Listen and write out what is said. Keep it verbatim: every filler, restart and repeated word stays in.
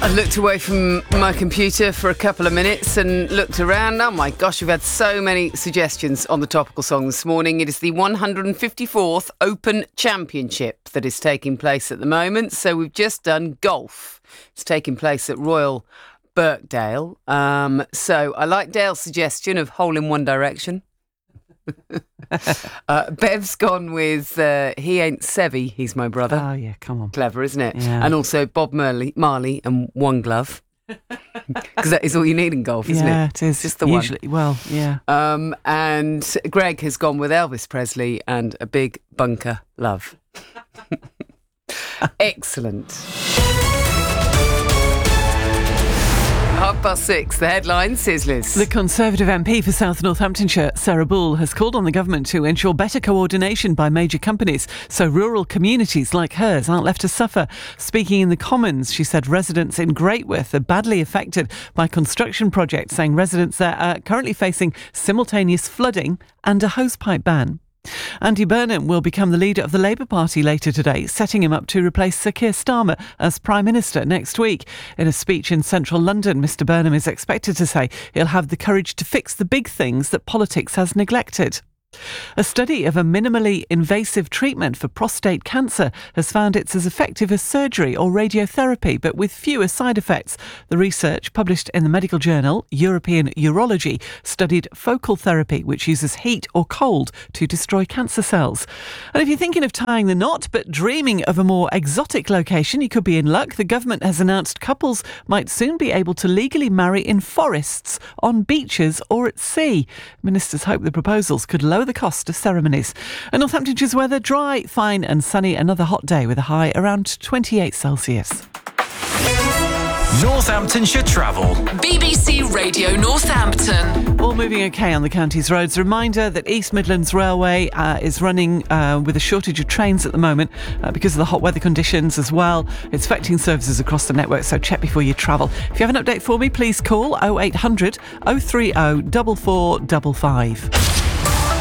I looked away from my computer for a couple of minutes and looked around. Oh my gosh, we've had so many suggestions on the topical song this morning. It is the one hundred fifty-fourth Open Championship that is taking place at the moment. So we've just done golf. It's taking place at Royal Birkdale. Um, so I like Dale's suggestion of Hole in One Direction. uh, Bev's gone with uh, He Ain't Sevy, He's My Brother. Oh, yeah, come on. Clever, isn't it? Yeah. And also Bob Marley, Marley and One Glove. Because that is all you need in golf, isn't yeah, it? it is. Just the Usually, one. Well, yeah. Um, and Greg has gone with Elvis Presley and A Big Bunker Love. Excellent. Half past six, the headlines, Sizzlers. The Conservative M P for South Northamptonshire, Sarah Bull, has called on the government to ensure better coordination by major companies so rural communities like hers aren't left to suffer. Speaking in the Commons, she said residents in Greatworth are badly affected by construction projects, saying residents there are currently facing simultaneous flooding and a hosepipe ban. Andy Burnham will become the leader of the Labour Party later today, setting him up to replace Sir Keir Starmer as Prime Minister next week. In a speech in central London, Mr Burnham is expected to say he'll have the courage to fix the big things that politics has neglected. A study of a minimally invasive treatment for prostate cancer has found it's as effective as surgery or radiotherapy, but with fewer side effects. The research, published in the medical journal European Urology, studied focal therapy, which uses heat or cold to destroy cancer cells. And if you're thinking of tying the knot, but dreaming of a more exotic location, you could be in luck. The government has announced couples might soon be able to legally marry in forests, on beaches or at sea. Ministers hope the proposals could lower the cost of ceremonies. And Northamptonshire's weather, dry, fine and sunny. Another hot day with a high around twenty-eight Celsius. Northamptonshire Travel. B B C Radio Northampton. All moving okay on the county's roads. Reminder that East Midlands Railway uh, is running uh, with a shortage of trains at the moment uh, because of the hot weather conditions as well. It's affecting services across the network, so check before you travel. If you have an update for me, please call oh eight hundred, oh three oh, four four five five.